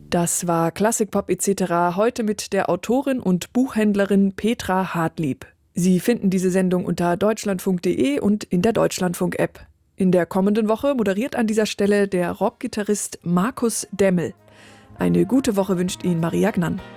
Das war Klassikpop etc. heute mit der Autorin und Buchhändlerin Petra Hartlieb. Sie finden diese Sendung unter deutschlandfunk.de und in der Deutschlandfunk-App. In der kommenden Woche moderiert an dieser Stelle der Rockgitarrist Markus Demmel. Eine gute Woche wünscht Ihnen Maria Gnann.